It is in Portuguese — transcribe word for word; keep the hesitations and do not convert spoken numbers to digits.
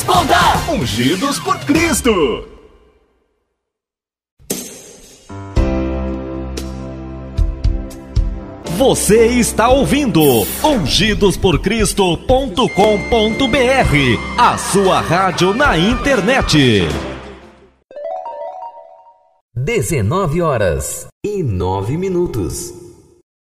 Responda! Ungidos por Cristo. Você está ouvindo ungidos por cristo ponto com ponto br, a sua rádio na internet. dezenove horas e nove minutos.